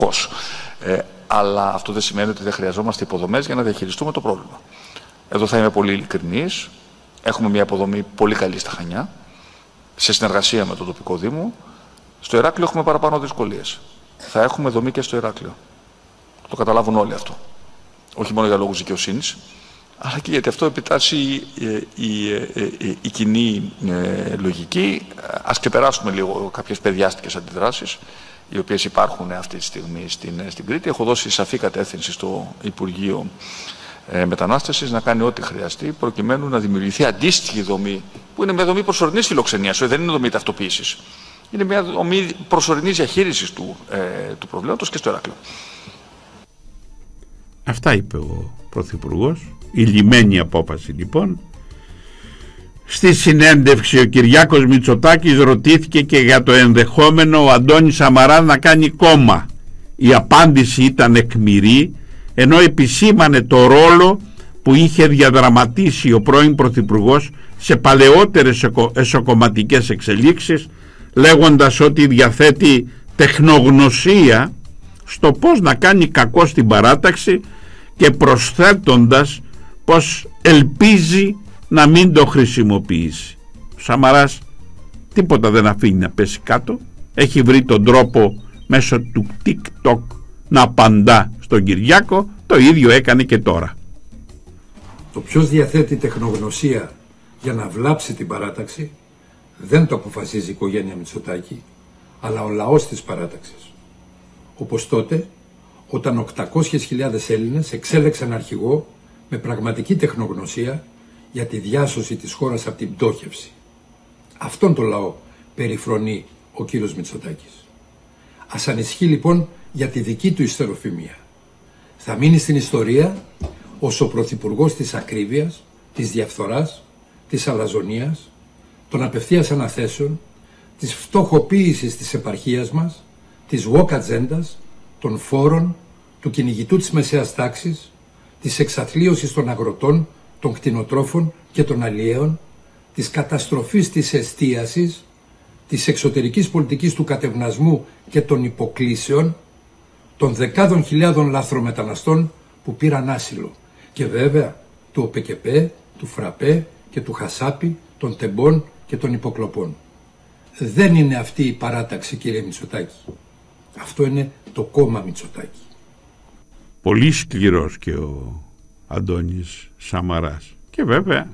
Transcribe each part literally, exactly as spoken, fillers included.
Ε, αλλά αυτό δεν σημαίνει ότι δεν χρειαζόμαστε υποδομές για να διαχειριστούμε το πρόβλημα. Εδώ θα είμαι πολύ ειλικρινής. Έχουμε μια υποδομή πολύ καλή στα Χανιά, σε συνεργασία με το τοπικό Δήμο. Στο Ηράκλειο έχουμε παραπάνω δυσκολίες. Θα έχουμε δομή και στο Ηράκλειο. Το καταλάβουν όλοι αυτό. Όχι μόνο για λόγους δικαιοσύνης, αλλά και γιατί αυτό επιτάσσει η, η, η, η κοινή ε, λογική. Ας ξεπεράσουμε λίγο κάποιες παιδιάστικες αντιδράσεις, οι οποίες υπάρχουν αυτή τη στιγμή στην, στην Κρήτη. Έχω δώσει σαφή κατεύθυνση στο Υπουργείο ε, Μετανάστευσης να κάνει ό,τι χρειαστεί, προκειμένου να δημιουργηθεί αντίστοιχη δομή, που είναι μια δομή προσωρινής φιλοξενίας, δεν είναι δομή ταυτοποίησης. Είναι μια δομή προσωρινής διαχείρισης του, ε, του προβλήματος και στο Ηράκλειο. Αυτά είπε ο Πρωθυπουργός. Η λιμένη απόφαση λοιπόν. Στη συνέντευξη ο Κυριάκος Μητσοτάκης ρωτήθηκε και για το ενδεχόμενο ο Αντώνης Σαμαράς να κάνει κόμμα. Η απάντηση ήταν εκμηρή, ενώ επισήμανε το ρόλο που είχε διαδραματίσει ο πρώην Πρωθυπουργός σε παλαιότερες εσωκομματικές εξελίξεις, λέγοντας ότι διαθέτει τεχνογνωσία στο πώς να κάνει κακό στην παράταξη και προσθέτοντας πως ελπίζει να μην το χρησιμοποιήσει. Ο Σαμαράς τίποτα δεν αφήνει να πέσει κάτω. Έχει βρει τον τρόπο μέσω του TikTok να απαντά στον Κυριάκο. Το ίδιο έκανε και τώρα. Το ποιος διαθέτει τεχνογνωσία για να βλάψει την παράταξη δεν το αποφασίζει η οικογένεια Μητσοτάκη, αλλά ο λαός της παράταξης. Όπως τότε, όταν οκτακόσιες χιλιάδες Έλληνες εξέλεξαν αρχηγό με πραγματική τεχνογνωσία για τη διάσωση της χώρας από την πτώχευση. Αυτόν τον λαό περιφρονεί ο κύριος Μητσοτάκης. Ας ανισχύει λοιπόν για τη δική του ιστεροφημία. Θα μείνει στην ιστορία ως ο πρωθυπουργός της ακρίβειας, της διαφθοράς, της αλαζονίας, των απευθείας αναθέσεων, της φτωχοποίησης της επαρχίας μας, της woke ατζέντας, των φόρων, του κυνηγητού της μεσαίας τάξης, της εξαθλίωσης των αγροτών, των κτηνοτρόφων και των αλλιέων, της καταστροφής της εστίασης, της εξωτερικής πολιτικής του κατευνασμού και των υποκλήσεων, των δεκάδων χιλιάδων λαθρομεταναστών που πήραν άσυλο και βέβαια του ΟΠΕΚΕΠΕ, του ΦΡΑΠΕ και του Χασάπη, των τεμπών και των υποκλοπών. Δεν είναι αυτή η παράταξη, κύριε Μητσοτάκη. Αυτό είναι το κόμμα Μητσοτάκη. Πολύ σκληρός και ο Αντώνης Σαμαράς. Και βέβαια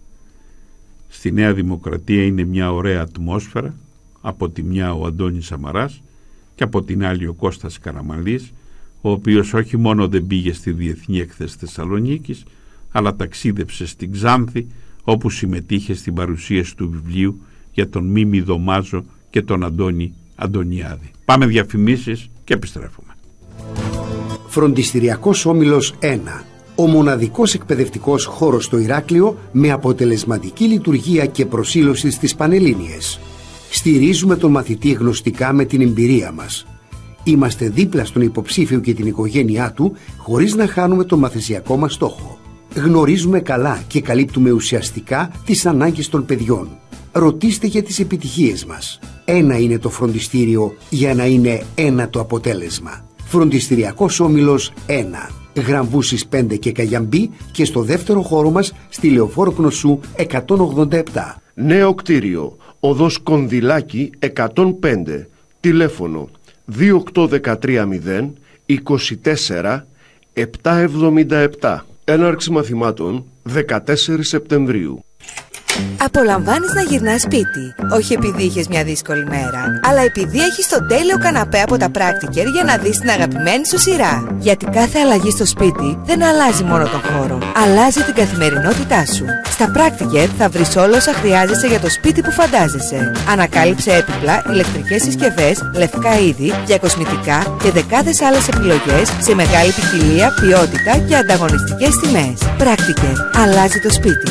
στη Νέα Δημοκρατία είναι μια ωραία ατμόσφαιρα. Από τη μια ο Αντώνης Σαμαράς και από την άλλη ο Κώστας Καραμανλής, ο οποίος όχι μόνο δεν πήγε στη Διεθνή Έκθεση Θεσσαλονίκης, αλλά ταξίδεψε στην Ξάνθη, όπου συμμετείχε στην παρουσίαση του βιβλίου για τον Μίμη Δωμάζο και τον Αντώνη Αντωνιάδη. Πάμε διαφημίσεις και επιστρέφουμε. Φροντιστηριακός Όμιλος ένα. Ο μοναδικός εκπαιδευτικός χώρος στο Ηράκλειο με αποτελεσματική λειτουργία και προσήλωση στις Πανελλήνιες. Στηρίζουμε τον μαθητή γνωστικά με την εμπειρία μας. Είμαστε δίπλα στον υποψήφιο και την οικογένειά του χωρίς να χάνουμε τον μαθησιακό μας στόχο. Γνωρίζουμε καλά και καλύπτουμε ουσιαστικά τις ανάγκες των παιδιών. Ρωτήστε για τις επιτυχίες μας. Ένα είναι το φροντιστήριο για να είναι ένα το αποτέλεσμα. Φροντιστηριακός Όμιλος ένα. Γραμβούσης πέντε και Καγιαμπή και στο δεύτερο χώρο μας στη Λεωφόρο Κνωσού εκατόν ογδόντα επτά. Νέο κτίριο, οδός Κονδυλάκη εκατόν πέντε, τηλέφωνο δύο οκτώ ένα τρία μηδέν είκοσι τέσσερα επτακόσια εβδομήντα επτά. Έναρξη μαθημάτων δεκατέσσερις Σεπτεμβρίου. Απολαμβάνεις να γυρνάς σπίτι, όχι επειδή είχες μια δύσκολη μέρα, αλλά επειδή έχεις τον τέλειο καναπέ από τα Practiker για να δεις την αγαπημένη σου σειρά. Γιατί κάθε αλλαγή στο σπίτι δεν αλλάζει μόνο τον χώρο, αλλάζει την καθημερινότητά σου. Στα Practiker θα βρεις όλα όσα χρειάζεσαι για το σπίτι που φαντάζεσαι. Ανακάλυψε έπιπλα, ηλεκτρικές συσκευές, λευκά είδη, διακοσμητικά και δεκάδες άλλες επιλογές σε μεγάλη ποικιλία, ποιότητα και ανταγωνιστικές τιμές. Practiker. Αλλάζει το σπίτι.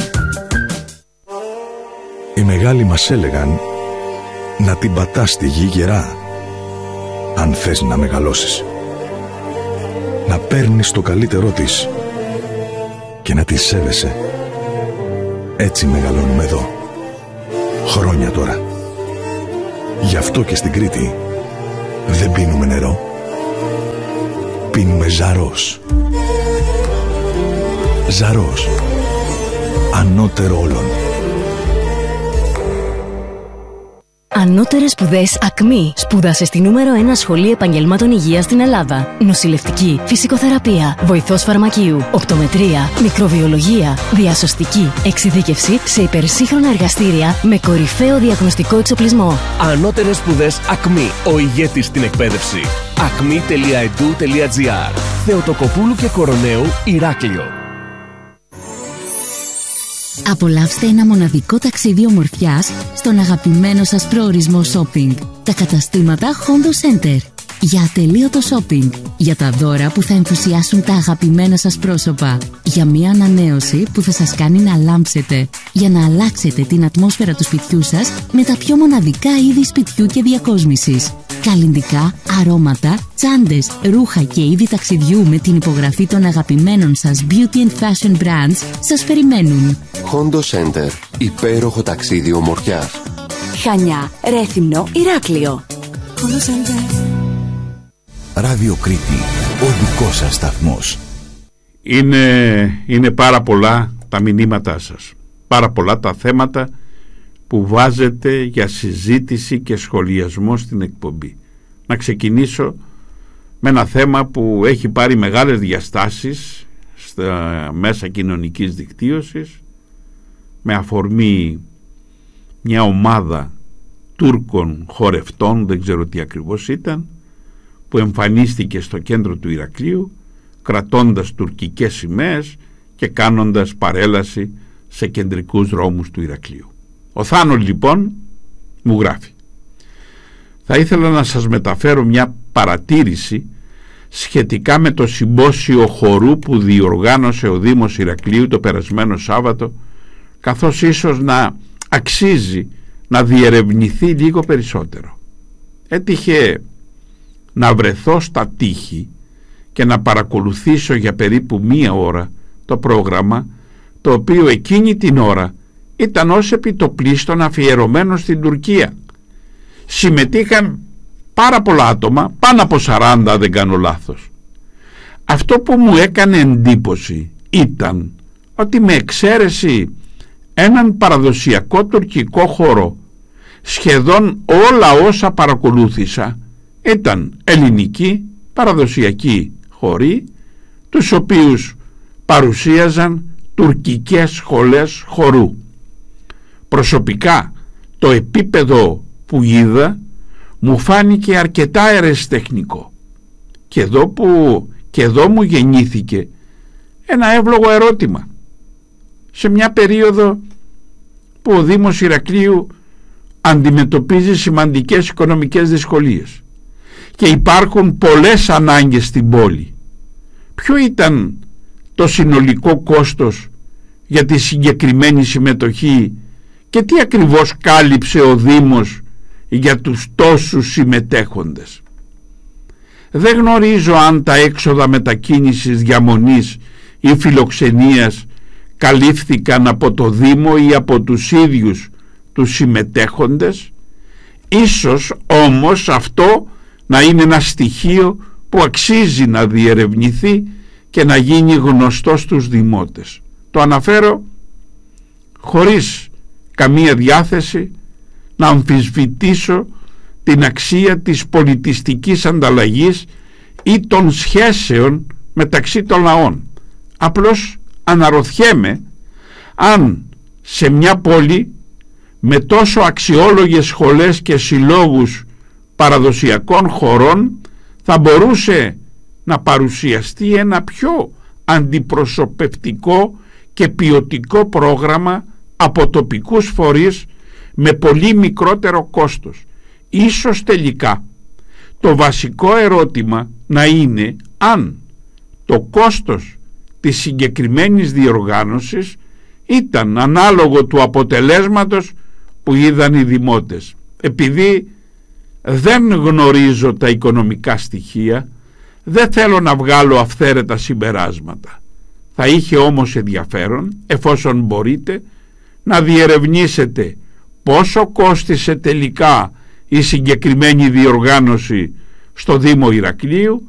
Οι μεγάλοι μας έλεγαν να την πατάς στη γη γερά, αν θες να μεγαλώσεις. Να παίρνεις το καλύτερό της και να τη σέβεσαι. Έτσι μεγαλώνουμε εδώ. Χρόνια τώρα. Γι' αυτό και στην Κρήτη δεν πίνουμε νερό, Πίνουμε Ζαρός. Ζαρός. Ανώτερο όλων. Ανώτερες σπουδές ΑΚΜΗ. Σπούδασε στη νούμερο ένα σχολή επαγγελμάτων υγείας στην Ελλάδα. Νοσηλευτική, φυσικοθεραπεία, βοηθός φαρμακείου, οπτομετρία, μικροβιολογία, διασωστική, εξειδίκευση σε υπερσύγχρονα εργαστήρια με κορυφαίο διαγνωστικό εξοπλισμό. Ανώτερες σπουδές ΑΚΜΗ. Ο ηγέτης στην εκπαίδευση. ακμή τελεία ι ντι ου τελεία τζι άρ. Θεοτοκοπούλου και Κοροναίου, Ηράκλειο. Απολαύστε ένα μοναδικό ταξίδι ομορφιάς στον αγαπημένο σας προορισμό shopping. Τα καταστήματα Hondo Center. Για ατελείωτο shopping. Για τα δώρα που θα ενθουσιάσουν τα αγαπημένα σας πρόσωπα. Για μια ανανέωση που θα σας κάνει να λάμψετε. Για να αλλάξετε την ατμόσφαιρα του σπιτιού σας με τα πιο μοναδικά είδη σπιτιού και διακόσμησης. Καλλυντικά, αρώματα, τσάντες, ρούχα και είδη ταξιδιού με την υπογραφή των αγαπημένων σας beauty and fashion brands σας περιμένουν. Hondo Center. Υπέροχο ταξίδι ομορφιάς. Χανιά, Ρέθυμνο, Ηράκλειο. Hondo Center. Ράδιο Κρήτη, ο δικός σας σταθμός. Είναι, είναι πάρα πολλά τα μηνύματά σας. Πάρα πολλά τα θέματα που βάζετε για συζήτηση και σχολιασμό στην εκπομπή. Να ξεκινήσω με ένα θέμα που έχει πάρει μεγάλες διαστάσεις στα μέσα κοινωνικής δικτύωσης, με αφορμή μια ομάδα Τούρκων χορευτών, δεν ξέρω τι ακριβώς ήταν, που εμφανίστηκε στο κέντρο του Ηρακλείου κρατώντας τουρκικές σημαίες και κάνοντας παρέλαση σε κεντρικούς δρόμους του Ηρακλείου. Ο Θάνος λοιπόν μου γράφει: θα ήθελα να σας μεταφέρω μια παρατήρηση σχετικά με το συμπόσιο χορού που διοργάνωσε ο Δήμος Ηρακλείου το περασμένο Σάββατο, καθώς ίσως να αξίζει να διερευνηθεί λίγο περισσότερο. Έτυχε να βρεθώ στα τείχη και να παρακολουθήσω για περίπου μία ώρα το πρόγραμμα, το οποίο εκείνη την ώρα ήταν ως επιτοπλίστων αφιερωμένο στην Τουρκία. Συμμετείχαν πάρα πολλά άτομα, πάνω από σαράντα δεν κάνω λάθος. Αυτό που μου έκανε εντύπωση ήταν ότι με εξαίρεση έναν παραδοσιακό τουρκικό χώρο, σχεδόν όλα όσα παρακολούθησα ήταν ελληνικοί παραδοσιακοί χοροί, τους οποίους παρουσίαζαν τουρκικές σχολές χορού. Προσωπικά το επίπεδο που είδα μου φάνηκε αρκετά ερασιτεχνικό, και εδώ, που, και εδώ μου γεννήθηκε ένα εύλογο ερώτημα. Σε μια περίοδο που ο Δήμος Ηρακλείου αντιμετωπίζει σημαντικές οικονομικές δυσκολίες και υπάρχουν πολλές ανάγκες στην πόλη, ποιο ήταν το συνολικό κόστος για τη συγκεκριμένη συμμετοχή και τι ακριβώς κάλυψε ο Δήμος για τους τόσους συμμετέχοντες? Δεν γνωρίζω αν τα έξοδα μετακίνησης, διαμονής ή φιλοξενίας καλύφθηκαν από το Δήμο ή από τους ίδιους τους συμμετέχοντες. Ίσως όμως αυτό να είναι ένα στοιχείο που αξίζει να διερευνηθεί και να γίνει γνωστό στους δημότες. Το αναφέρω χωρίς καμία διάθεση να αμφισβητήσω την αξία της πολιτιστικής ανταλλαγής ή των σχέσεων μεταξύ των λαών. Απλώς αναρωτιέμαι αν σε μια πόλη με τόσο αξιόλογες σχολές και συλλόγους παραδοσιακών χωρών θα μπορούσε να παρουσιαστεί ένα πιο αντιπροσωπευτικό και ποιοτικό πρόγραμμα από τοπικούς φορείς με πολύ μικρότερο κόστος. Ίσως τελικά το βασικό ερώτημα να είναι αν το κόστος της συγκεκριμένης διοργάνωσης ήταν ανάλογο του αποτελέσματος που είδαν οι δημότες. Επειδή δεν γνωρίζω τα οικονομικά στοιχεία, δεν θέλω να βγάλω αυθαίρετα συμπεράσματα. Θα είχε όμως ενδιαφέρον, εφόσον μπορείτε, να διερευνήσετε πόσο κόστισε τελικά η συγκεκριμένη διοργάνωση στο Δήμο Ηρακλείου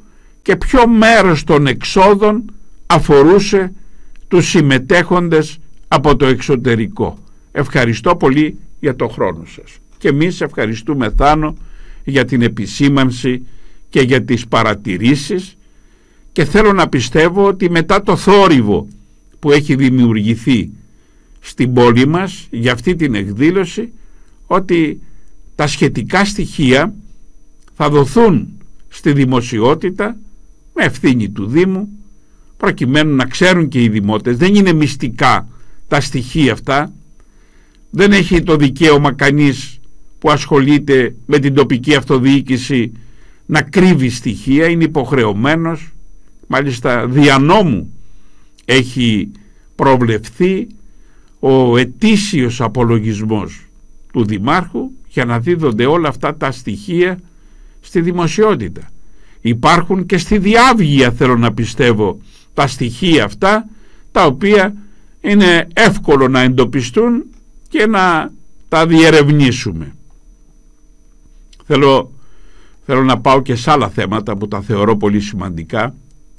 και ποιο μέρος των εξόδων αφορούσε τους συμμετέχοντες από το εξωτερικό. Ευχαριστώ πολύ για το χρόνο σας. Και εμείς ευχαριστούμε, Θάνο, για την επισήμανση και για τις παρατηρήσεις, και θέλω να πιστεύω ότι μετά το θόρυβο που έχει δημιουργηθεί στην πόλη μας για αυτή την εκδήλωση, ότι τα σχετικά στοιχεία θα δοθούν στη δημοσιότητα με ευθύνη του Δήμου, προκειμένου να ξέρουν και οι δημότες. Δεν είναι μυστικά τα στοιχεία αυτά, δεν έχει το δικαίωμα κανείς που ασχολείται με την τοπική αυτοδιοίκηση να κρύβει στοιχεία, είναι υποχρεωμένος, μάλιστα δια νόμου έχει προβλεφθεί ο ετήσιος απολογισμός του Δημάρχου για να δίδονται όλα αυτά τα στοιχεία στη δημοσιότητα. Υπάρχουν και στη διάβγεια, θέλω να πιστεύω, τα στοιχεία αυτά, τα οποία είναι εύκολο να εντοπιστούν και να τα διερευνήσουμε. Θέλω, θέλω να πάω και σε άλλα θέματα που τα θεωρώ πολύ σημαντικά.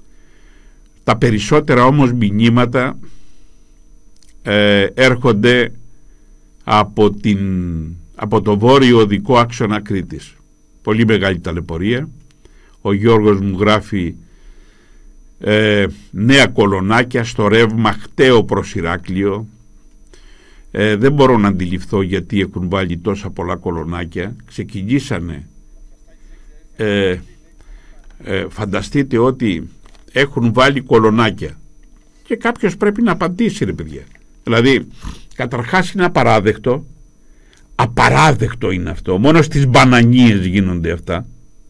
Τα περισσότερα όμως μηνύματα ε, έρχονται από, την, από το βόρειο οδικό άξονα Κρήτης. Πολύ μεγάλη ταλαιπωρία. Ο Γιώργος μου γράφει ε, νέα κολονάκια στο ρεύμα Χταίο προς Ηράκλειο. Ε, δεν μπορώ να αντιληφθώ γιατί έχουν βάλει τόσα πολλά κολονάκια. Ξεκινήσανε ε, ε, φανταστείτε ότι έχουν βάλει κολονάκια και κάποιος πρέπει να απαντήσει, ρε παιδιά. Δηλαδή καταρχάς είναι απαράδεκτο, απαράδεκτο είναι αυτό, μόνο στις μπανανίες γίνονται αυτά,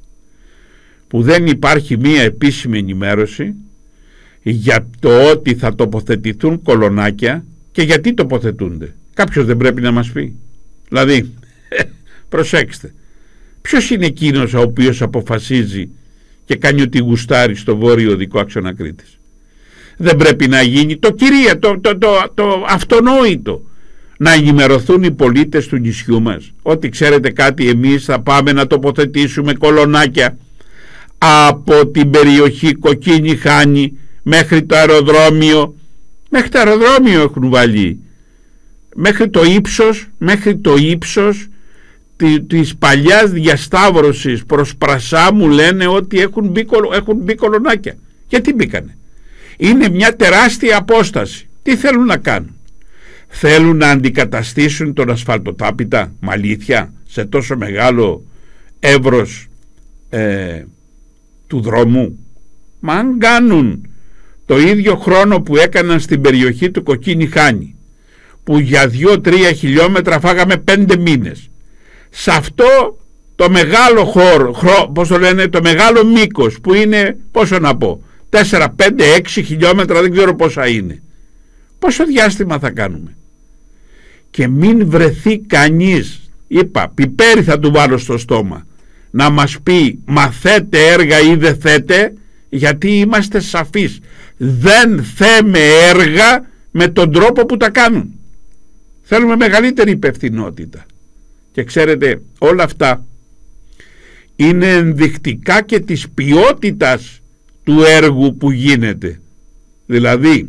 που δεν υπάρχει μία επίσημη ενημέρωση για το ότι θα τοποθετηθούν κολονάκια και γιατί τοποθετούνται. Κάποιος δεν πρέπει να μας πει? Δηλαδή προσέξτε, ποιος είναι εκείνος ο οποίος αποφασίζει και κάνει ότι γουστάρει στο βόρειο οδικό άξονα Κρήτης? Δεν πρέπει να γίνει το κυρία, το, το, το, το αυτονόητο, να ενημερωθούν οι πολίτες του νησιού μας ότι ξέρετε κάτι, εμείς θα πάμε να τοποθετήσουμε κολονάκια από την περιοχή Κοκκίνη Χάνη μέχρι το αεροδρόμιο. Μέχρι το αεροδρόμιο έχουν βάλει, μέχρι το ύψος, μέχρι το ύψος της παλιάς διασταύρωσης προς Πρασά μου λένε ότι έχουν μπει, έχουν μπει κολονάκια. Γιατί μπήκανε? Είναι μια τεράστια απόσταση. Τι θέλουν να κάνουν? Θέλουν να αντικαταστήσουν τον ασφαλτοτάπητα? Μ' αλήθεια, σε τόσο μεγάλο εύρος ε, του δρόμου? Μα αν κάνουν το ίδιο χρόνο που έκαναν στην περιοχή του Κοκκίνη Χάνη, που για δύο τρία χιλιόμετρα φάγαμε πέντε μήνες, σε αυτό το μεγάλο χώρο, χρο, πώς το λένε, το μεγάλο μήκος που είναι, πόσο να πω, τέσσερα, πέντε, έξι χιλιόμετρα, δεν ξέρω πόσα είναι, πόσο διάστημα θα κάνουμε? Και μην βρεθεί κανείς, είπα, πιπέρι θα του βάλω στο στόμα, να μας πει μα θέτε έργα ή δεν θέτε, γιατί είμαστε σαφείς. Δεν θέμε έργα με τον τρόπο που τα κάνουν. Θέλουμε μεγαλύτερη υπευθυνότητα. Και ξέρετε, όλα αυτά είναι ενδεικτικά και της ποιότητας του έργου που γίνεται. Δηλαδή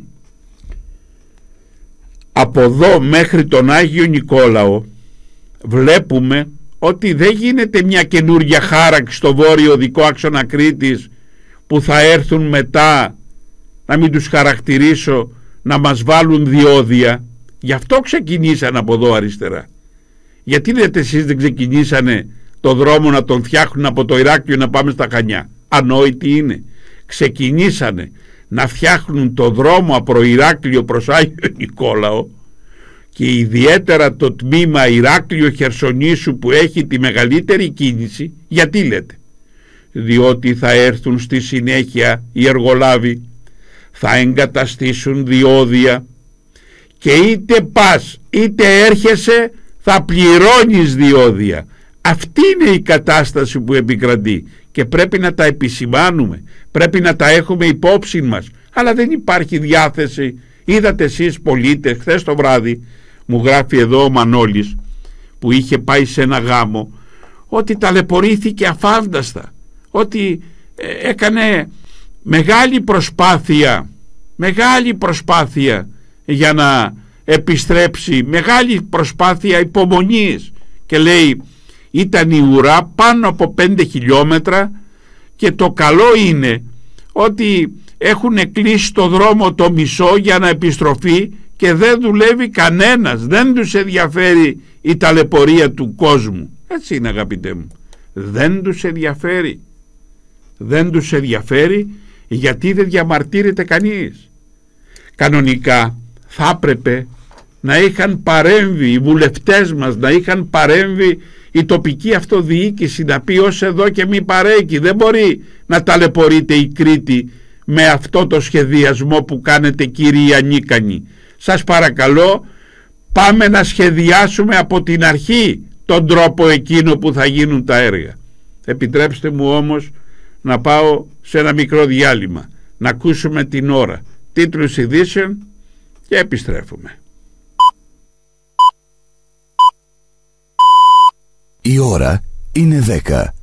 από εδώ μέχρι τον Άγιο Νικόλαο βλέπουμε ότι δεν γίνεται μια καινούργια χάραξη στο βόρειο οδικό άξονα Κρήτης που θα έρθουν μετά, να μην τους χαρακτηρίσω, να μας βάλουν διόδια. Γι' αυτό ξεκινήσαν από εδώ αριστερά. Γιατί λέτε εσείς δεν ξεκινήσανε το δρόμο να τον φτιάχνουν από το Ηράκλειο να πάμε στα Χανιά? Ανόητοι είναι. Ξεκινήσανε να φτιάχνουν το δρόμο από Ηράκλειο προς Άγιο Νικόλαο, και ιδιαίτερα το τμήμα Ηράκλειο Χερσονήσου που έχει τη μεγαλύτερη κίνηση. Γιατί λέτε? Διότι θα έρθουν στη συνέχεια οι εργολάβοι, θα εγκαταστήσουν διόδια και είτε πας είτε έρχεσαι θα πληρώνεις διόδια. Αυτή είναι η κατάσταση που επικρατεί και πρέπει να τα επισημάνουμε, πρέπει να τα έχουμε υπόψη μας, αλλά δεν υπάρχει διάθεση. Είδατε εσείς πολίτες, χθες το βράδυ μου γράφει εδώ ο Μανώλης που είχε πάει σε ένα γάμο, ότι ταλαιπωρήθηκε αφάνταστα, ότι έκανε μεγάλη προσπάθεια, μεγάλη προσπάθεια για να επιστρέψει, μεγάλη προσπάθεια υπομονής, και λέει ήταν η ουρά πάνω από πέντε χιλιόμετρα και το καλό είναι ότι έχουν κλείσει το δρόμο το μισό για να επιστροφεί και δεν δουλεύει κανένας, δεν τους ενδιαφέρει η ταλαιπωρία του κόσμου. Έτσι είναι, αγαπητέ μου, δεν τους ενδιαφέρει, δεν τους ενδιαφέρει, γιατί δεν διαμαρτύρεται κανείς. Κανονικά θα έπρεπε να είχαν παρέμβει οι βουλευτές μας, να είχαν παρέμβει η τοπική αυτοδιοίκηση, να πει ως εδώ και μη παρέκει. Δεν μπορεί να ταλαιπωρείται η Κρήτη με αυτό το σχεδιασμό που κάνετε, κύριοι ανίκανοι. Σας παρακαλώ, πάμε να σχεδιάσουμε από την αρχή τον τρόπο εκείνο που θα γίνουν τα έργα. Επιτρέψτε μου όμως να πάω σε ένα μικρό διάλειμμα, να ακούσουμε την ώρα, τίτλους ειδήσεων και επιστρέφουμε. Η ώρα είναι δέκα.